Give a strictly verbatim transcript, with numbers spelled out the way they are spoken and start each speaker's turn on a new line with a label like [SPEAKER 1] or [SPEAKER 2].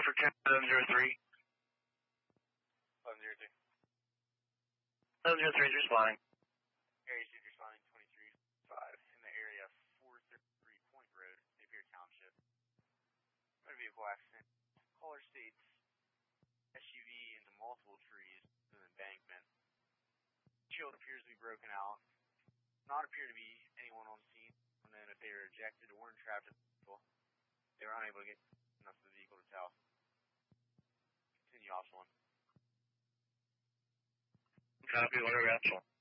[SPEAKER 1] for ten eleven zero three.
[SPEAKER 2] eleven zero three.
[SPEAKER 1] eleven zero three is responding.
[SPEAKER 2] Area two responding twenty-three five in the area four thirty-three Point Road, Napier Township. Motor vehicle accident. Caller states S U V into multiple trees in an embankment. Shield appears to be broken out. Not appear to be anyone on scene. And then if they were ejected or entrapped in the vehicle, they were unable to get enough of the vehicle to tell. Continue, Option one.
[SPEAKER 1] Copy, whatever, Option one.